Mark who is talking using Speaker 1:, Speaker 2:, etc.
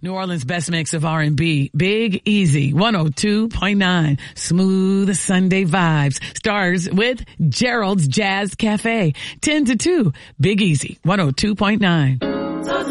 Speaker 1: New Orleans' best mix of R&B. Big Easy, 102.9. Smooth Sunday vibes. Stars with Gerald's Jazz Cafe. 10 to 2. Big Easy, 102.9.